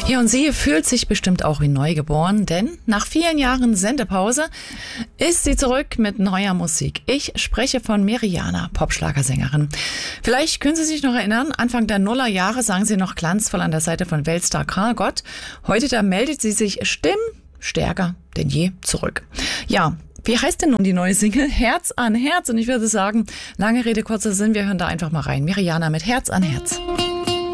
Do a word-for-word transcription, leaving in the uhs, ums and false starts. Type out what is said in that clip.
Ja, und sie fühlt sich bestimmt auch wie neugeboren, denn nach vielen Jahren Sendepause ist sie zurück mit neuer Musik. Ich spreche von Meriana, Popschlagersängerin. Vielleicht können Sie sich noch erinnern, Anfang der Nullerjahre sang sie noch glanzvoll an der Seite von Weltstar Karl Gott. Heute, da meldet sie sich stimmstärker denn je zurück. Ja, wie heißt denn nun die neue Single? Herz an Herz. Und ich würde sagen, lange Rede, kurzer Sinn, wir hören da einfach mal rein. Meriana mit Herz an Herz.